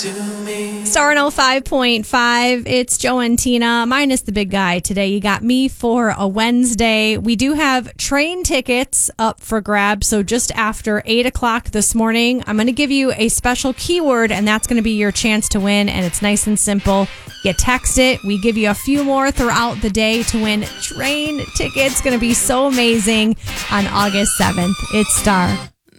Star 105.5. It's Joe and Tina, minus the big guy today. You got me for a Wednesday. We do have train tickets up for grabs. So just after 8 o'clock this morning, I'm going to give you a special keyword, and that's going to be your chance to win. And it's nice and simple. You text it. We give you a few more throughout the day to win train tickets. Going to be so amazing on August 7th. It's Star